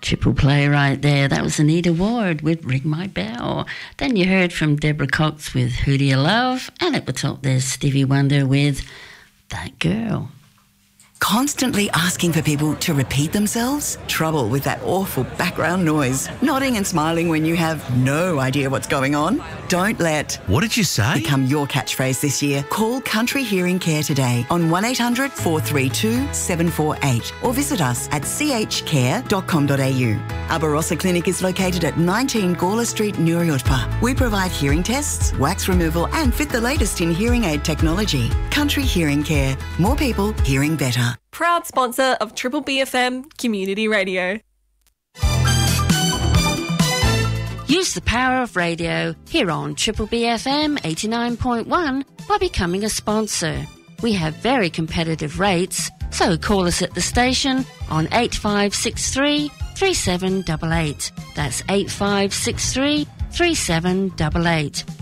Triple play right there. That was Anita Ward with Ring My Bell. Then you heard from Deborah Cox with Who Do You Love? And at the top there's Stevie Wonder with That Girl. Constantly asking for people to repeat themselves? Trouble with that awful background noise. Nodding and smiling when you have no idea what's going on? Don't let What did you say? become your catchphrase this year. Call Country Hearing Care today on 1800 432 748 or visit us at chcare.com.au. Our Barossa Clinic is located at 19 Gawler Street, Nuriutpa. We provide hearing tests, wax removal and fit the latest in hearing aid technology. Country Hearing Care. More people hearing better. Proud sponsor of Triple BFM Community Radio. Use the power of radio here on Triple BFM 89.1 by becoming a sponsor. We have very competitive rates, so call us at the station on 8563 3788. That's 8563 3788.